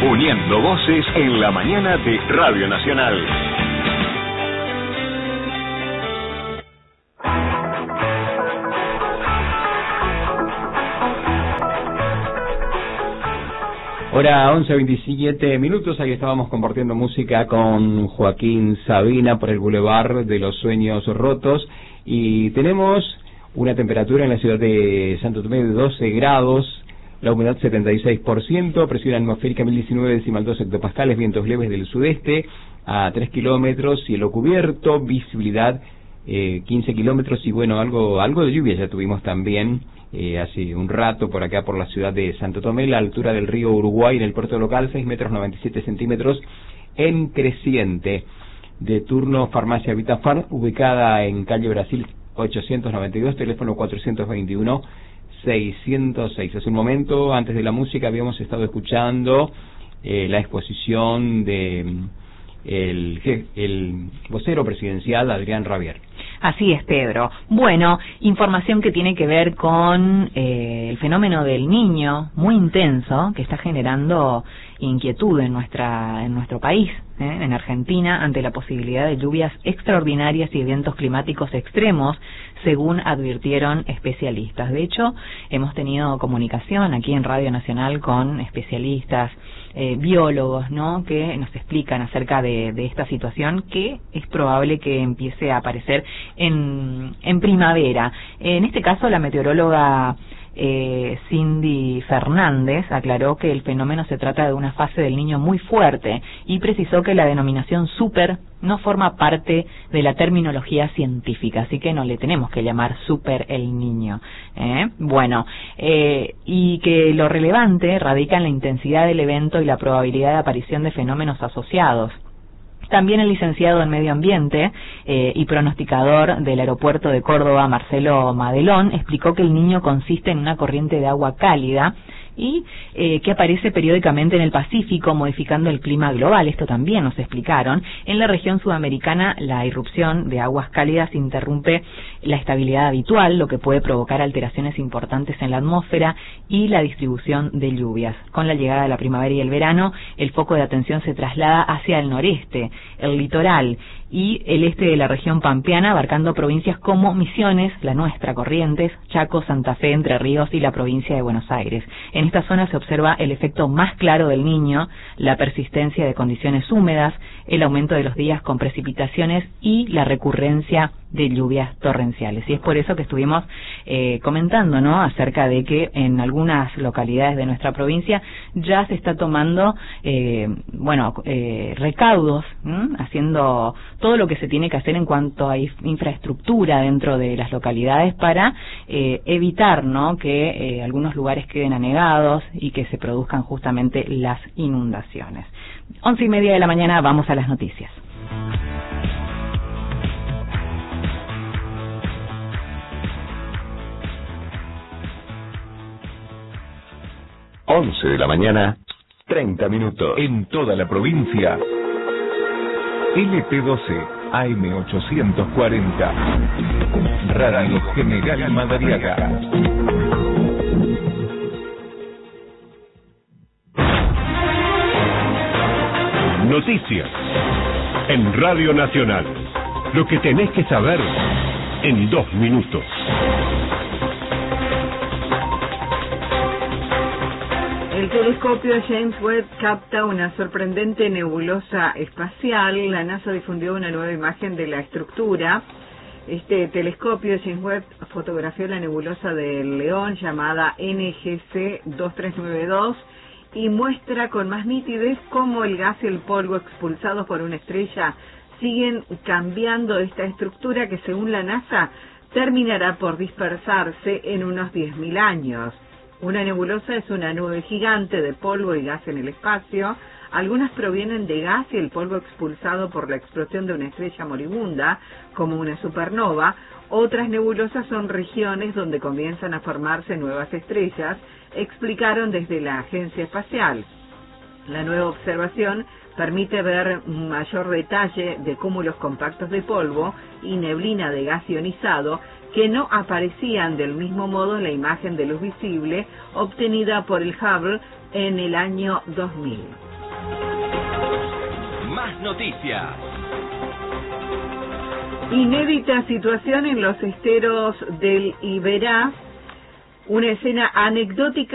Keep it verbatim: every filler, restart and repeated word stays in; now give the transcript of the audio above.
Uniendo voces en la mañana de Radio Nacional. Hora once veintisiete minutos, ahí estábamos compartiendo música con Joaquín Sabina por el Boulevard de los Sueños Rotos, y tenemos una temperatura en la ciudad de Santo Tomé de doce grados, la humedad setenta y seis por ciento, presión atmosférica mil diecinueve decimal dos hectopascales, vientos leves del sudeste a tres kilómetros, cielo cubierto, visibilidad eh, quince kilómetros, y bueno, algo algo de lluvia ya tuvimos también Eh, hace un rato por acá por la ciudad de Santo Tomé, la altura del río Uruguay en el puerto local, seis metros noventa y siete centímetros en creciente. De turno farmacia Vitafar, ubicada en calle Brasil ochocientos noventa y dos, teléfono cuatrocientos veintiuno seiscientos seis. Hace un momento, antes de la música, habíamos estado escuchando eh, la exposición de el, el vocero presidencial Adrián Rabier. Así es, Pedro. Bueno, información que tiene que ver con eh, el fenómeno del niño muy intenso que está generando inquietud en nuestra en nuestro país, ¿eh? en Argentina, ante la posibilidad de lluvias extraordinarias y eventos climáticos extremos, según advirtieron especialistas. De hecho, hemos tenido comunicación aquí en Radio Nacional con especialistas, eh, biólogos, ¿no?, que nos explican acerca de, de esta situación que es probable que empiece a aparecer en, en primavera. En este caso, la meteoróloga Eh, Cindy Fernández aclaró que el fenómeno se trata de una fase del niño muy fuerte y precisó que la denominación super no forma parte de la terminología científica, así que no le tenemos que llamar super el niño. ¿eh? Bueno, eh, y que lo relevante radica en la intensidad del evento y la probabilidad de aparición de fenómenos asociados. También el licenciado en Medio Ambiente eh, y pronosticador del aeropuerto de Córdoba, Marcelo Madelón, explicó que el niño consiste en una corriente de agua cálida y eh, que aparece periódicamente en el Pacífico, modificando el clima global. Esto también nos explicaron. En la región sudamericana, la irrupción de aguas cálidas interrumpe la estabilidad habitual, lo que puede provocar alteraciones importantes en la atmósfera y la distribución de lluvias. Con la llegada de la primavera y el verano, el foco de atención se traslada hacia el noreste, el litoral y el este de la región pampeana, abarcando provincias como Misiones, la nuestra, Corrientes, Chaco, Santa Fe, Entre Ríos y la provincia de Buenos Aires. En esta zona se observa el efecto más claro del Niño, la persistencia de condiciones húmedas, el aumento de los días con precipitaciones y la recurrencia de lluvias torrenciales. Y es por eso que estuvimos eh, comentando, ¿no?, acerca de que en algunas localidades de nuestra provincia ya se está tomando, eh, bueno, eh, recaudos, ¿m? haciendo todo lo que se tiene que hacer en cuanto a infraestructura dentro de las localidades para eh, evitar, ¿no?, que eh, algunos lugares queden anegados y que se produzcan justamente las inundaciones. Once y media de la mañana, vamos a las noticias. once de la mañana, treinta minutos. En toda la provincia, L P doce, A M ochocientos cuarenta, Radio General Madariaga. Noticias en Radio Nacional. Lo que tenés que saber en dos minutos. El telescopio James Webb capta una sorprendente nebulosa espacial. La NASA difundió una nueva imagen de la estructura. Este telescopio James Webb fotografió la nebulosa del León llamada N G C dos tres nueve dos y muestra con más nitidez cómo el gas y el polvo expulsados por una estrella siguen cambiando esta estructura que, según la NASA, terminará por dispersarse en unos diez mil años. Una nebulosa es una nube gigante de polvo y gas en el espacio. Algunas provienen de gas y el polvo expulsado por la explosión de una estrella moribunda, como una supernova. Otras nebulosas son regiones donde comienzan a formarse nuevas estrellas, explicaron desde la Agencia Espacial. La nueva observación permite ver mayor detalle de cúmulos compactos de polvo y neblina de gas ionizado que no aparecían del mismo modo en la imagen de luz visible obtenida por el Hubble en el año dos mil. Las noticias. Inédita situación en los esteros del Iberá. Una escena anecdótica